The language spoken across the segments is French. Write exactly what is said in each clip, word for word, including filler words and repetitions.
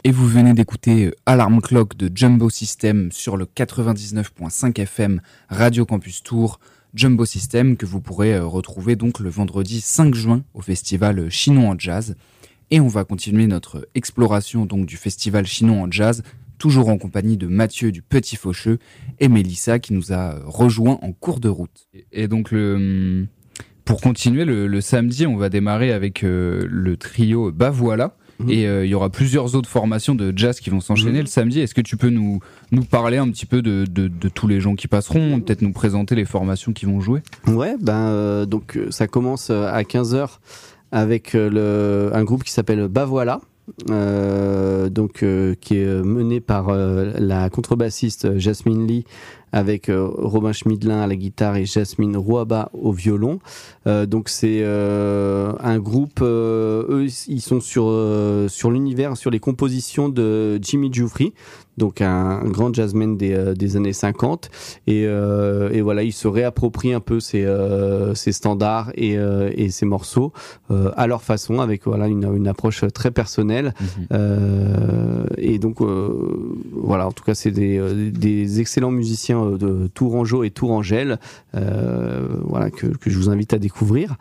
Et vous venez d'écouter Alarm Clock de Jumbo System sur le quatre-vingt-dix-neuf virgule cinq F M Radio Campus Tour. Jumbo System que vous pourrez retrouver donc le vendredi cinq juin au festival Chinon en Jazz. Et on va continuer notre exploration donc du festival Chinon en Jazz, toujours en compagnie de Mathieu du Petit Faucheux et Mélissa qui nous a rejoint en cours de route. Et donc le, pour continuer, le, le samedi, on va démarrer avec euh, le trio Bah Voilà. Mmh. Et il euh, y aura plusieurs autres formations de jazz qui vont s'enchaîner mmh. le samedi. Est-ce que tu peux nous, nous parler un petit peu de, de, de tous les gens qui passeront, peut-être nous présenter les formations qui vont jouer? Ouais, ben euh, donc ça commence à quinze heures avec le, un groupe qui s'appelle Bah Voilà. Euh, donc euh, qui est mené par euh, la contrebassiste Jasmine Lee avec euh, Robin Schmidlin à la guitare et Jasmine Rouaba au violon. Euh, donc c'est euh, un groupe, euh, eux ils sont sur euh, sur l'univers, sur les compositions de Jimmy Giuffre, donc un, un grand jazzman des euh, des années cinquante, et euh, et voilà, ils se réapproprient un peu ces euh, ces standards et euh, et ces morceaux euh, à leur façon, avec voilà une une approche très personnelle. Mmh. Euh, et donc euh, voilà, en tout cas c'est des des excellents musiciens de Tourangeau et Tourangelle, euh, voilà, que, que je vous invite à découvrir.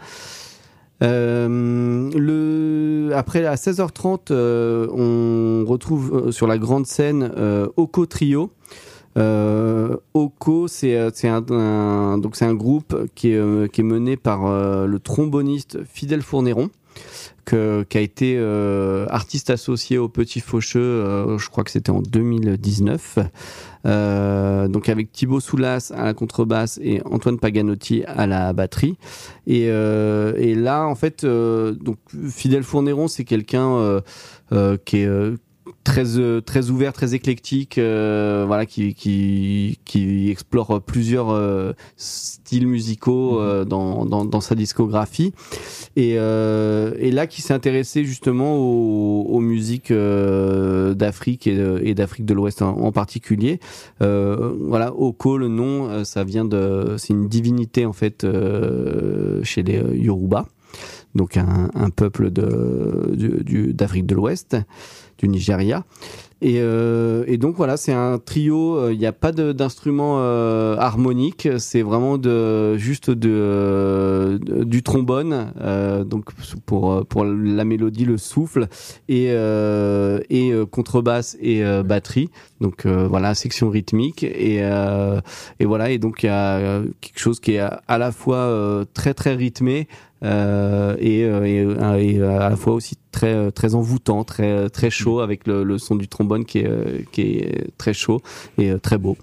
Euh, le, après à seize heures trente, euh, on retrouve sur la grande scène euh, Oko Trio. Euh, Oko, c'est, c'est un, un, donc c'est un groupe qui est, qui est mené par euh, le tromboniste Fidèle Fournéron. Que, qui a été euh, artiste associé au Petit Faucheux, euh, je crois que c'était en deux mille dix-neuf, euh, donc avec Thibaut Soulas à la contrebasse et Antoine Paganotti à la batterie. Et, euh, et là, en fait, euh, donc Fidèle Fournéron, c'est quelqu'un euh, euh, qui est euh, très euh, très ouvert, très éclectique, euh, voilà, qui qui qui explore plusieurs euh, styles musicaux euh, dans, dans dans sa discographie, et euh, et là qui s'est intéressé justement aux, aux musiques euh, d'Afrique et, et d'Afrique de l'Ouest en, en particulier. Euh, voilà, Oko, le nom, euh, ça vient de, c'est une divinité en fait euh, chez les Yoruba, donc un, un peuple de du, du d'Afrique de l'Ouest, du Nigeria. Et, euh, et donc voilà, c'est un trio, il euh, n'y a pas de, d'instrument euh, harmonique, c'est vraiment de, juste de, de, du trombone, euh, donc pour, pour la mélodie, le souffle, et, euh, et euh, contrebasse et euh, batterie, donc euh, voilà, section rythmique, et, euh, et voilà, et donc il y a quelque chose qui est à, à la fois euh, très très rythmé, Euh, et, et, et à la fois aussi très très envoûtant, très très chaud, avec le, le son du trombone qui est qui est très chaud et très beau.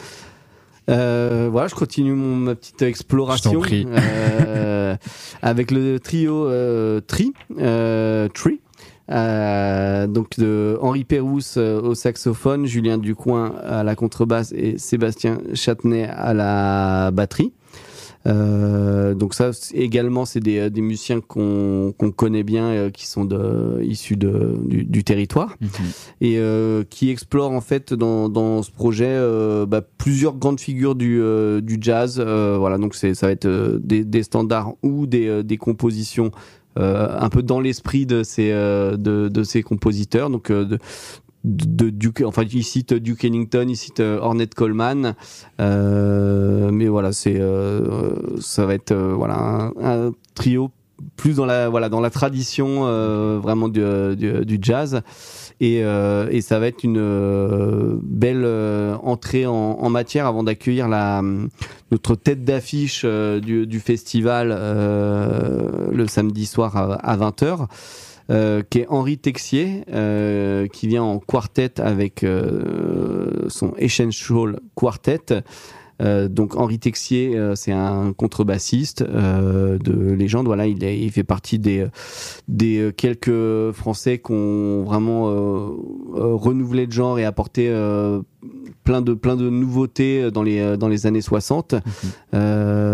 Euh, voilà, je continue mon, ma petite exploration. Je t'en prie. Euh, avec le trio euh, Tri, euh, Tri. Euh, donc de Henri Pérouse au saxophone, Julien Ducoing à la contrebasse et Sébastien Châtenay à la batterie. Euh, donc ça également, c'est des, des musiciens qu'on, qu'on connaît bien, euh, qui sont de, issus de, du, du territoire, mmh. et euh, qui explorent en fait dans, dans ce projet euh, bah, plusieurs grandes figures du, euh, du jazz. Euh, voilà, donc c'est, ça va être euh, des, des standards ou des, euh, des compositions euh, un peu dans l'esprit de ces, euh, de, de ces compositeurs. Donc euh, de, de Duke, enfin il cite Duke Ellington, il cite Ornette Coleman, euh, mais voilà, c'est euh, ça va être euh, voilà un, un trio plus dans la voilà dans la tradition euh, vraiment du, du, du jazz, et euh, et ça va être une euh, belle euh, entrée en, en matière avant d'accueillir la notre tête d'affiche euh, du, du festival euh, le samedi soir à, à vingt heures. Euh, qui est Henri Texier, euh, qui vient en quartet avec euh, son Essential Quartet. Euh, donc Henri Texier, euh, c'est un contrebassiste euh, de légende. Voilà, il, est, il fait partie des des quelques Français qui ont vraiment euh, euh, renouvelé le genre et apporté euh, plein de plein de nouveautés dans les dans les années soixante. Mmh. Euh, voilà.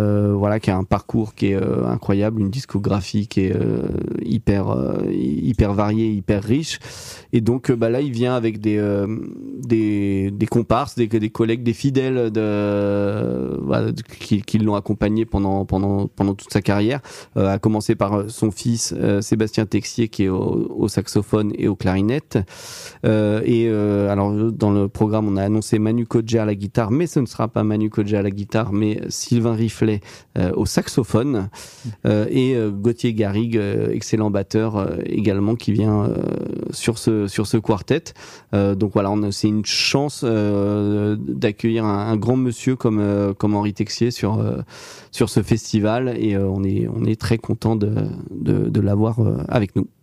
voilà, qui a un parcours qui est euh, incroyable, une discographie qui est euh, hyper, euh, hyper variée, hyper riche. Et donc euh, bah, là, il vient avec des, euh, des, des comparses, des, des collègues, des fidèles de, voilà, de, qui, qui l'ont accompagné pendant, pendant, pendant toute sa carrière, euh, à commencer par son fils euh, Sébastien Texier qui est au, au saxophone et aux clarinettes. Euh, et euh, alors dans le programme, on a annoncé Manu Kodja à la guitare, mais ce ne sera pas Manu Kodja à la guitare, mais Sylvain Riflet euh, au saxophone euh, et euh, Gauthier Garrigue, euh, excellent batteur euh, également, qui vient euh, sur ce sur ce quartet. Euh, donc voilà, on a, c'est une chance euh, d'accueillir un, un grand monsieur comme euh, comme Henri Texier sur euh, sur ce festival et euh, on est on est très content de de, de l'avoir euh, avec nous.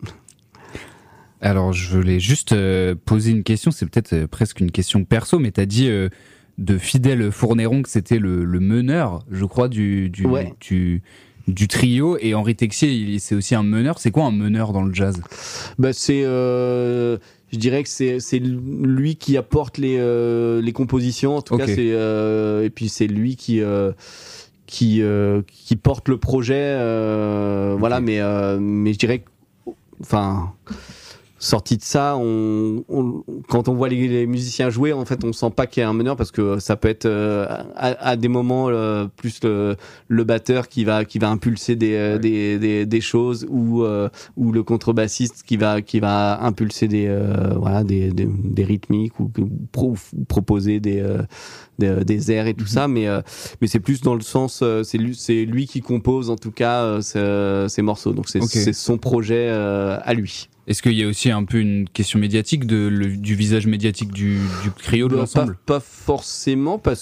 Alors, je voulais juste euh, poser une question, c'est peut-être euh, presque une question perso, mais t'as dit euh, de Fidèle Fournéron que c'était le, le meneur, je crois, du, du, ouais. du, du trio, et Henri Texier, il, c'est aussi un meneur. C'est quoi un meneur dans le jazz ? Bah, c'est... Euh... Je dirais que c'est c'est lui qui apporte les euh, les compositions. En tout okay. cas, c'est euh, et puis c'est lui qui euh, qui euh, qui porte le projet. Euh, okay. Voilà, mais euh, mais je dirais, enfin. Sorti de ça, on, on, quand on voit les, les musiciens jouer, en fait, on sent pas qu'il y a un meneur parce que ça peut être euh, à, à des moments euh, plus le, le batteur qui va qui va impulser des ouais. des, des des choses ou euh, ou le contrebassiste qui va qui va impulser des euh, voilà des, des des rythmiques ou pro, proposer des euh, des, des airs et tout mm-hmm. ça, mais euh, mais c'est plus dans le sens euh, c'est lui c'est lui qui compose en tout cas euh, ces, ces morceaux, donc c'est okay. c'est son projet euh, à lui. Est-ce qu'il y a aussi un peu une question médiatique de, le, du visage médiatique du, du trio de bah, l'ensemble ? pas, pas forcément, parce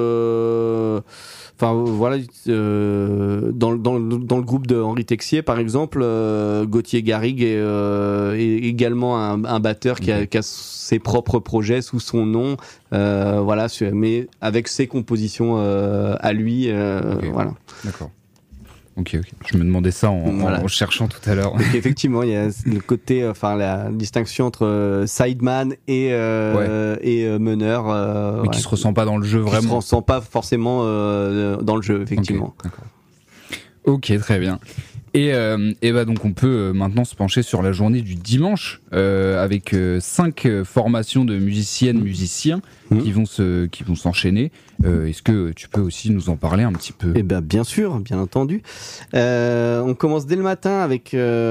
que, enfin voilà, euh, dans, dans, dans le groupe de Henri Texier, par exemple, euh, Gauthier Garrigue est, euh, est également un, un batteur qui a, okay. qui a ses propres projets sous son nom, euh, voilà, mais avec ses compositions euh, à lui, euh, okay. voilà. D'accord. Ok, ok. Je me demandais ça en, voilà. en cherchant tout à l'heure. Donc effectivement, il y a le côté, enfin la distinction entre euh, sideman et euh, ouais. et euh, meneur, euh, mais ouais, qui se ressent pas dans le jeu vraiment. Qui se ressent pas forcément euh, dans le jeu, effectivement. Okay, d'accord. Ok, très bien. Et, euh, et bah donc on peut maintenant se pencher sur la journée du dimanche euh, avec euh, cinq formations de musiciennes, musiciens mmh. qui vont se, qui vont s'enchaîner. Euh, est-ce que tu peux aussi nous en parler un petit peu ? Eh ben bien sûr, bien entendu. Euh, on commence dès le matin avec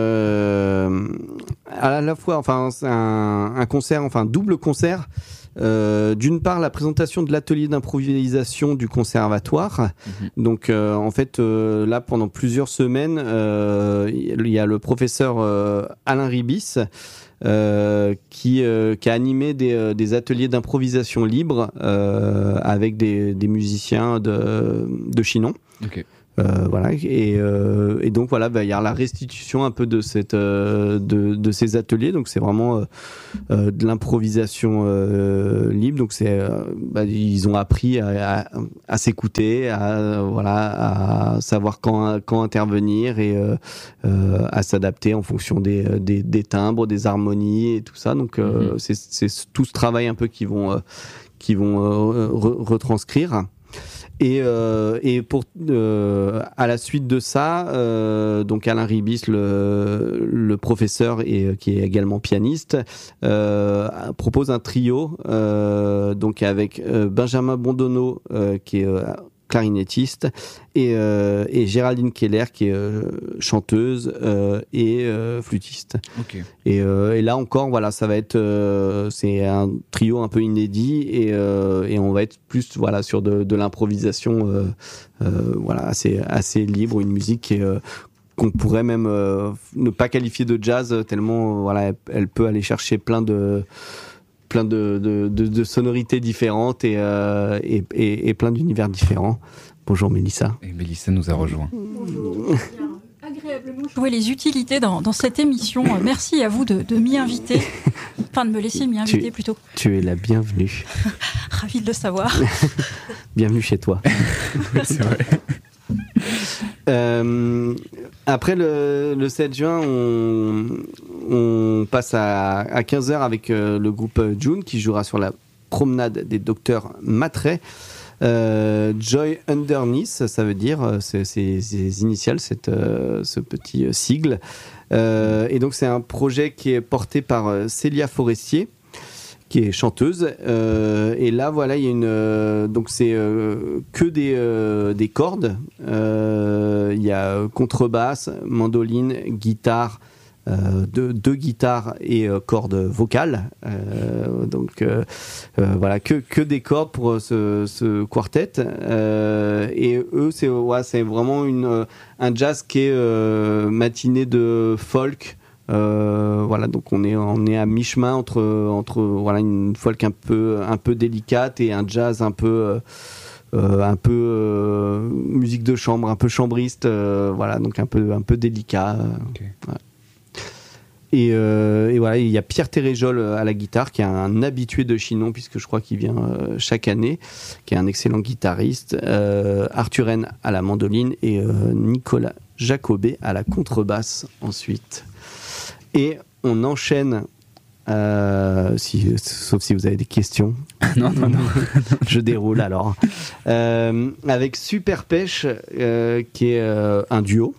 euh, à la fois, enfin c'est un, un concert, enfin double concert. Euh, d'une part, la présentation de l'atelier d'improvisation du conservatoire. Mmh. Donc, euh, en fait, euh, là, pendant plusieurs semaines, euh, il y a le professeur euh, Alain Ribis euh, qui, euh, qui a animé des, euh, des ateliers d'improvisation libre euh, avec des, des musiciens de, de Chinon. Okay. Euh, voilà et, euh, et donc voilà, bah, il y a la restitution un peu de cette euh, de, de ces ateliers, donc c'est vraiment euh, euh, de l'improvisation euh, libre, donc c'est euh, bah, ils ont appris à, à, à s'écouter, à voilà à savoir quand quand intervenir et euh, euh, à s'adapter en fonction des, des des timbres, des harmonies et tout ça, donc euh, mm-hmm. c'est c'est tout ce travail un peu qu'ils vont euh, qui vont euh, re- retranscrire. Et, euh, et pour euh, à la suite de ça, euh, donc Alain Ribis, le, le professeur et qui est également pianiste, euh, propose un trio, euh, donc avec euh, Benjamin Bondonneau euh, qui est euh, clarinettiste et, euh, et Géraldine Keller qui est euh, chanteuse euh, et euh, flûtiste. Okay. Et, euh, et là encore, voilà, ça va être euh, c'est un trio un peu inédit et, euh, et on va être plus voilà sur de, de l'improvisation euh, euh, voilà assez assez libre, une musique qui est, euh, qu'on pourrait même euh, ne pas qualifier de jazz tellement voilà elle, elle peut aller chercher plein de plein de, de, de, de sonorités différentes et, euh, et, et, et plein d'univers différents. Bonjour Mélissa. Et Mélissa nous a rejoint. Bonjour. Agréablement jouer les utilités dans, dans cette émission. Merci à vous de, de m'y inviter. Enfin, de me laisser m'y inviter tu, plutôt. Tu es la bienvenue. Ravie de le savoir. Bienvenue chez toi. Oui, c'est vrai. Euh, après le, le sept juin, on, on passe à, à quinze heures avec euh, le groupe June qui jouera sur la promenade des docteurs Matrey. Euh, Joy Underneath, ça veut dire, c'est, c'est, c'est les initiales, cette, euh, ce petit sigle. Euh, et donc c'est un projet qui est porté par Célia Forestier, qui est chanteuse. Euh, et là, voilà, il y a une. Euh, donc c'est euh, que des, euh, des cordes. Euh, il y a contrebasse, mandoline, guitare. Euh, deux, deux guitares et euh, cordes vocales, euh, donc euh, euh, voilà, que, que des cordes pour ce, ce quartet, euh, et eux c'est, ouais, c'est vraiment une, un jazz qui est euh, matiné de folk, euh, voilà, donc on est, on est à mi-chemin entre, entre voilà, une folk un peu, un peu délicate et un jazz un peu... Euh, un peu euh, musique de chambre, un peu chambriste, euh, voilà, donc un peu, un peu délicat. Okay. Ouais. Et, euh, et voilà, il y a Pierre Téréjol à la guitare, qui est un habitué de Chinon, puisque je crois qu'il vient euh, chaque année, qui est un excellent guitariste. Euh, Arthur Rennes à la mandoline et euh, Nicolas Jacobet à la contrebasse ensuite. Et on enchaîne, euh, si, sauf si vous avez des questions. non, non, non. Je déroule alors. Euh, avec Super Pêche, euh, qui est euh, un duo.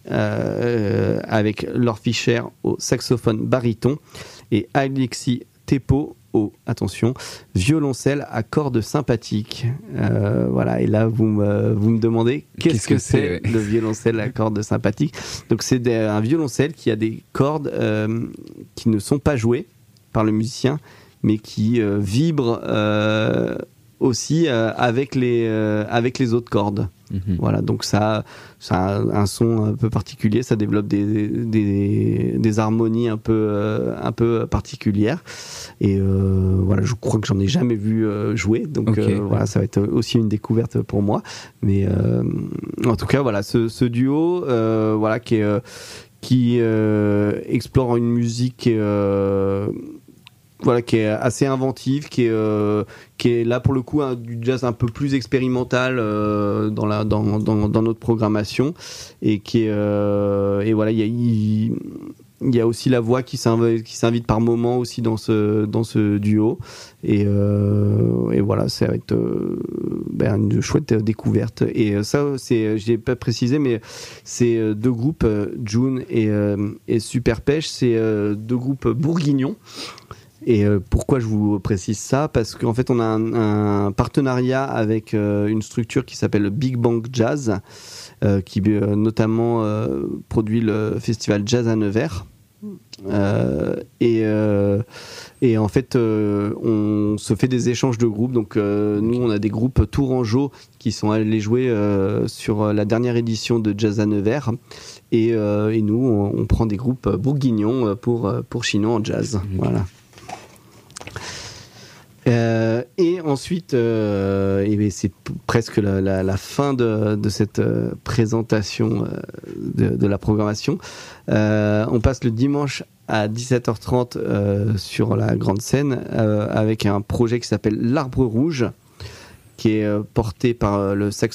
Euh, avec Laure Fischer au saxophone baryton et Alexis Thépeau au, attention, violoncelle à cordes sympathiques. Euh, voilà, et là vous me, vous me demandez qu'est-ce, qu'est-ce que, que c'est, c'est le violoncelle à cordes sympathiques. Donc c'est des, un violoncelle qui a des cordes euh, qui ne sont pas jouées par le musicien, mais qui euh, vibrent euh, aussi euh, avec, les, euh, avec les autres cordes. Mmh. Voilà, donc ça, ça a un son un peu particulier, ça développe des, des, des harmonies un peu, euh, un peu particulières. Et euh, voilà, je crois que j'en ai jamais vu euh, jouer, donc okay. euh, voilà, ça va être aussi une découverte pour moi. Mais euh, en tout cas, voilà, ce, ce duo, euh, voilà, qui est, euh, qui euh, explore une musique qui est euh, voilà, qui est assez inventive, qui est, euh, qui est là pour le coup un, du jazz un peu plus expérimental euh, dans, la, dans, dans, dans notre programmation, et qui est euh, et voilà, il y a, il, il y a aussi la voix qui s'invite, qui s'invite par moments aussi dans ce, dans ce duo, et, euh, et voilà, ça va être euh, ben, une chouette découverte. Et ça, c'est, je l'ai pas précisé, mais c'est deux groupes, June et, euh, et Super Pêche, c'est deux groupes bourguignons. Et euh, pourquoi je vous précise ça ? Parce qu'en fait, on a un, un partenariat avec euh, une structure qui s'appelle Big Bang Jazz, euh, qui euh, notamment euh, produit le festival Jazz à Nevers. Euh, et, euh, et en fait, euh, on se fait des échanges de groupes. Donc, euh, nous, on a des groupes tourangeaux qui sont allés jouer euh, sur la dernière édition de Jazz à Nevers. Et, euh, et nous, on, on prend des groupes bourguignons pour, pour Chinon en jazz. Voilà. Euh, et ensuite, euh, et c'est p- presque la, la, la fin de, de cette euh, présentation euh, de, de la programmation. Euh, on passe le dimanche à dix-sept heures trente euh, sur la grande scène euh, avec un projet qui s'appelle l'Arbre Rouge, qui est euh, porté par euh, le saxophone